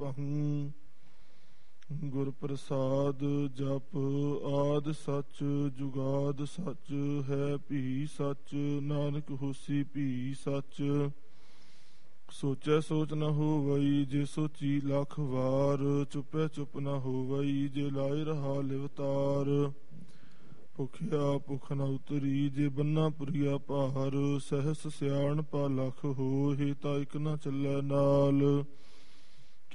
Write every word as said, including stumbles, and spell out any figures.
ਪਹੂੰ। ਗੁਰ ਪ੍ਰਸਾਦ ਜਪ ਆਦ ਸੱਚ ਜੁਗਾਦ ਸੱਚ ਹੈ ਭੀ ਸੱਚ ਨਾਨਕ ਹੋਸੀ ਭੀ ਸੱਚ। ਸੋਚੈ ਸੋਚ ਨ ਹੋਵਈ ਜੇ ਸੋਚੀ ਲੱਖ ਵਾਰ ਚੁੱਪੈ ਚੁੱਪ ਨ ਹੋਵਈ ਜੇ ਲਾਇ ਰਹਾ ਲਿਵਤਾਰ। ਭੁਖਿਆ ਭੁਖ ਨ ਉਤਰੀ ਜੇ ਬੰਨਾ ਪੁਰੀਆ ਭਾਰ ਸਹਿਸ ਸਿਆਣ ਪਾ ਲਖ ਹੋਏ ਤਾਂ ਇਕ ਨ ਚੱਲੈ ਨਾਲ।